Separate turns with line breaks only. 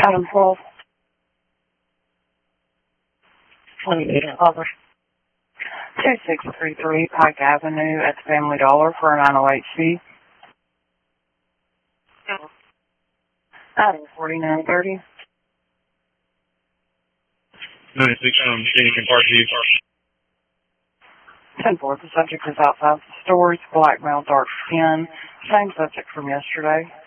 Adam 12.
Let me get it, Father.
2633 Pike Avenue at the Family Dollar for a 908C. Adam 4930.
96 from Phoenix Park View.
10-4, the subject is outside the store. Black male, dark skin. Same subject from yesterday.